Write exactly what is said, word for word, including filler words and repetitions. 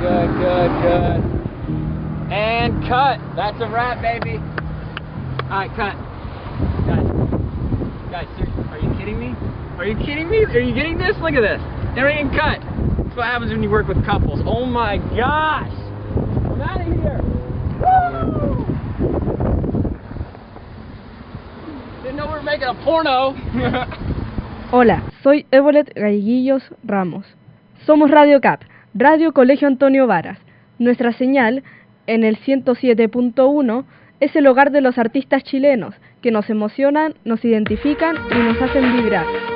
good, good, good. And cut. That's a wrap, baby. Alright, cut. Guys, guys, seriously, are you kidding me? Are you kidding me? Are you getting this? Look at this. Everything cut. That's what happens when you work with couples. Oh my gosh. I'm out of here. Woo! Didn't know we were making a porno. Hola, soy Evolet Galleguillos Ramos. Somos Radio Cap, Radio Colegio Antonio Varas. Nuestra señal, en el ciento siete punto uno, es el hogar de los artistas chilenos, que nos emocionan, nos identifican y nos hacen vibrar.